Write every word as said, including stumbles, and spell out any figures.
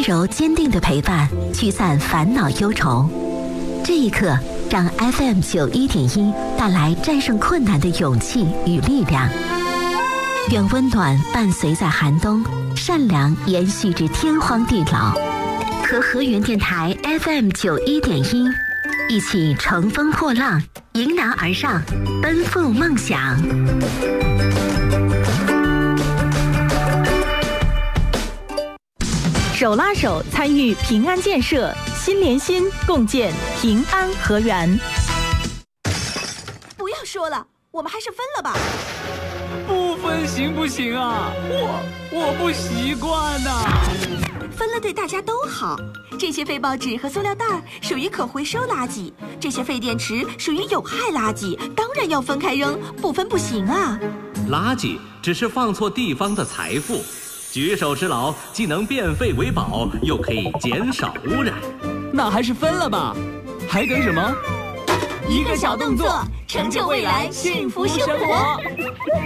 柔坚定的陪伴，驱散烦恼忧愁。这一刻，让 F M 九一点一带来战胜困难的勇气与力量。愿温暖伴随在寒冬，善良延续至天荒地老。和河源电台 F M 九一点一一起乘风破浪，迎难而上，奔赴梦想。 手拉手参与平安建设，心连心共建平安河源。 不要说了，我们还是分了吧。 不分行不行啊？我我不习惯呐、啊。 分了对大家都好。这些废报纸和塑料袋属于可回收垃圾，这些废电池属于有害垃圾，当然要分开扔，不分不行啊。 垃圾只是放错地方的财富。举手之劳，既能变废为宝，又可以减少污染。 那还是分了吧，还等什么？ 一个小动作，成就未来幸福生活。